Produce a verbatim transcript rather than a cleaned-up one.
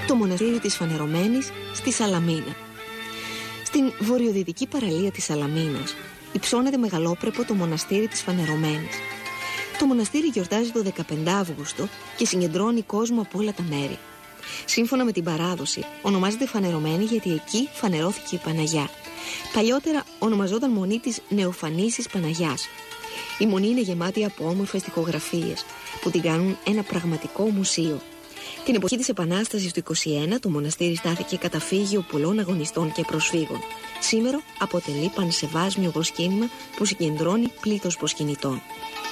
το μοναστήρι της Φανερωμένης στη Σαλαμίνα. Στην βορειοδυτική παραλία της Σαλαμίνας υψώνεται μεγαλόπρεπο το μοναστήρι της Φανερωμένης. Το μοναστήρι γιορτάζει το δεκαπέντε Αύγουστο και συγκεντρώνει κόσμο από όλα τα μέρη. Σύμφωνα με την παράδοση, ονομάζεται Φανερωμένη γιατί εκεί φανερώθηκε η Παναγιά. Παλιότερα ονομαζόταν Μονή της Νεοφανήσης Παναγιάς. Η μονή είναι γεμάτη από όμορφες τοιχογραφίες που την κάνουν ένα πραγματικό μουσείο. Την εποχή της Επανάστασης του είκοσι ένα το μοναστήρι στάθηκε καταφύγιο πολλών αγωνιστών και προσφύγων. Σήμερα αποτελεί πανσεβάσμιο προσκύνημα που συγκεντρώνει πλήθος προσκυνητών.